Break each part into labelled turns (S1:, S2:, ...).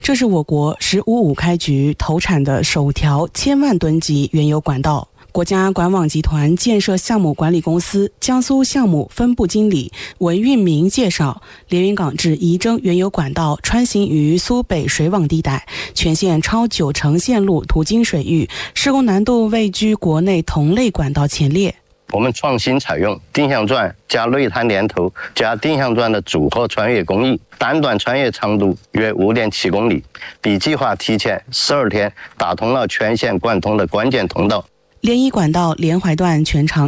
S1: 这是我国“15+5”开局投产的首条1000万吨级原油管道。国家管网集团建设项目管理公司江苏项目分部经理文运明介绍，连云港至仪征原油管道穿行于苏北水网地带，全线超90%线路途经水域，施工难度位居国内同类管道前列。
S2: 我们创新采用定向钻加内滩连头加定向钻的组合穿越工艺，单段穿越长度约5.7公里，比计划提前12天打通了全线贯通的关键通道。
S1: 连一管道连淮段全长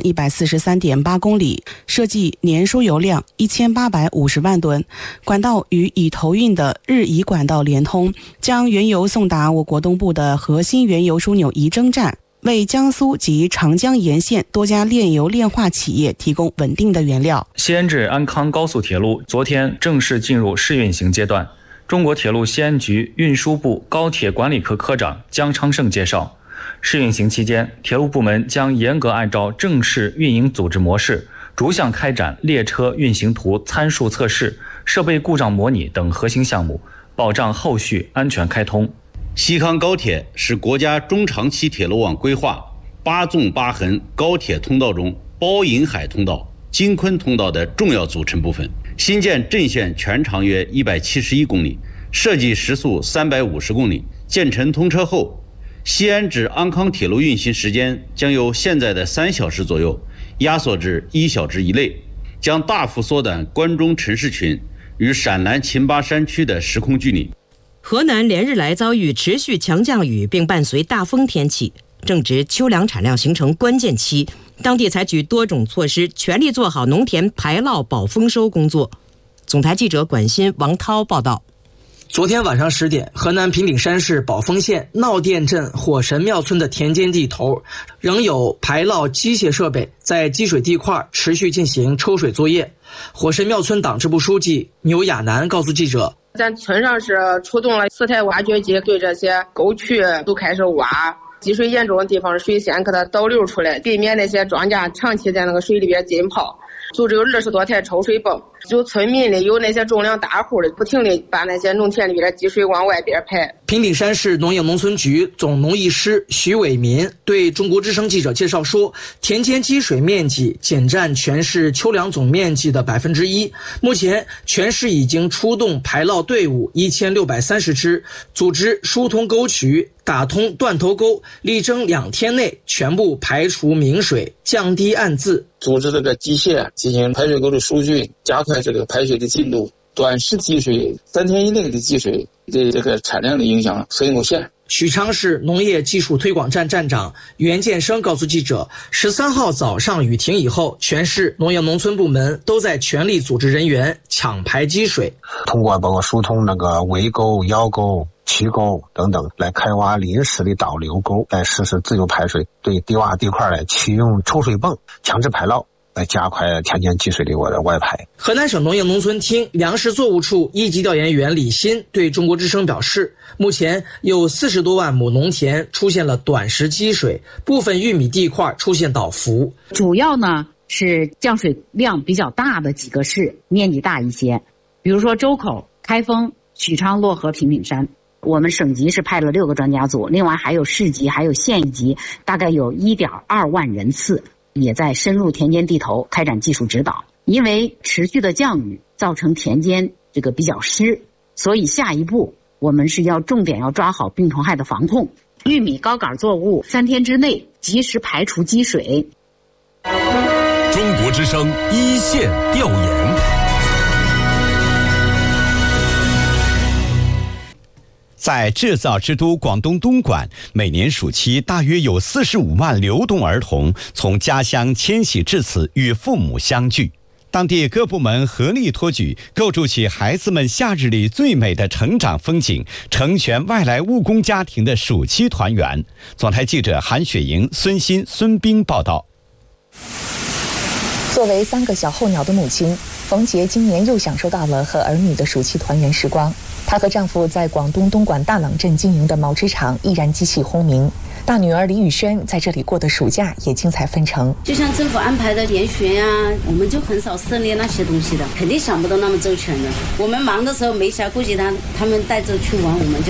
S1: 143.8公里，设计年输油量1850万吨。管道与已投运的日宜管道连通，将原油送达我国东部的核心原油枢纽仪征站，为江苏及长江沿线多家炼油炼化企业提供稳定的原料。
S3: 西安至安康高速铁路昨天正式进入试运行阶段。中国铁路西安局运输部高铁管理科科长姜昌胜介绍，试运行期间，铁路部门将严格按照正式运营组织模式，逐项开展列车运行图参数测试、设备故障模拟等核心项目，保障后续安全开通。
S4: 西康高铁是国家中长期铁路网规划8纵8横高铁通道中包银海通道、京昆通道的重要组成部分。新建镇线全长约171公里，设计时速350公里。建成通车后，西安至安康铁路运行时间将由现在的3小时左右压缩至1小时以内，将大幅缩短关中城市群与陕南秦巴山区的时空距离。
S5: 河南连日来遭遇持续强降雨，并伴随大风天气，正值秋粮产量形成关键期，当地采取多种措施，全力做好农田排涝保丰收工作。总台记者管鑫、王涛报道。
S6: 昨天晚上10点，河南平顶山市宝丰县闹店镇火神庙村的田间地头，仍有排涝机械设备在积水地块持续进行抽水作业。火神庙村党支部书记牛亚楠告诉记者，
S7: 咱村上是出动了4台挖掘机，对这些沟渠都开始挖，积水严重的地方水先给它导流出来，避免那些庄稼长期在那个水里边浸泡。组织有20多台抽水泵，就村民的有那些重量大户的，不停地把那些农田里边的积水往外边排。
S6: 平顶山市农业农村局总农艺师徐伟民对中国之声记者介绍说，田间积水面积仅占全市秋粮总面积的1%。目前全市已经出动排涝队伍1630支，组织疏通沟渠，打通断头沟，力争2天内全部排除明水，降低暗渍。
S8: 组织这个机械进行排水沟的疏浚，加快这个排水的进度。短时积水3天以内的积水对这个产量的影响很有限。
S6: 许昌市农业技术推广站站长袁建生告诉记者，13号早上雨停以后，全市农业农村部门都在全力组织人员抢排积水，
S9: 通过包括疏通那个围沟、腰沟、渠沟等等，来开挖临时的导流沟，来实施自由排水，对低洼地块来启用抽水泵强制排涝，来加快田间积水的外排。
S6: 河南省农业农村厅粮食作物处一级调研员李鑫对中国之声表示，目前有40多万亩农田出现了短时积水，部分玉米地块出现倒伏。
S10: 主要呢是降水量比较大的几个市，面积大一些，比如说周口、开封、许昌、漯河、平顶山。我们省级是派了6个专家组，另外还有市级还有县一级，大概有1.2万人次，也在深入田间地头开展技术指导。因为持续的降雨造成田间这个比较湿，所以下一步我们是要重点要抓好病虫害的防控。玉米高杆作物3天之内及时排除积水。
S11: 中国之声一线调研。在制造之都广东东莞，每年暑期大约有45万流动儿童从家乡迁徙至此与父母相聚。当地各部门合力托举，构筑起孩子们夏日里最美的成长风景，成全外来务工家庭的暑期团圆。总台记者韩雪莹、孙鑫、孙冰报道。
S12: 作为3个小候鸟的母亲，冯杰今年又享受到了和儿女的暑期团圆时光。她和丈夫在广东东莞大朗镇经营的毛织厂依然机器轰鸣，大女儿李宇轩在这里过的暑假也精彩纷呈。
S13: 就像政府安排的研学呀，我们就很少涉猎那些东西的，肯定想不到那么周全的。我们忙的时候没暇顾及他们带着去玩，我们就